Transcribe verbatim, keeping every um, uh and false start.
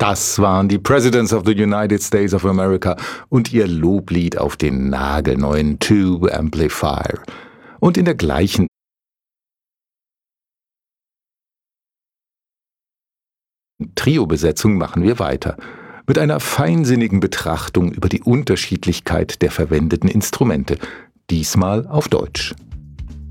Das waren die Presidents of the United States of America und ihr Loblied auf den nagelneuen Tube Amplifier. Und in der gleichen Trio-Besetzung machen wir weiter. Mit einer feinsinnigen Betrachtung über die Unterschiedlichkeit der verwendeten Instrumente. Diesmal auf Deutsch.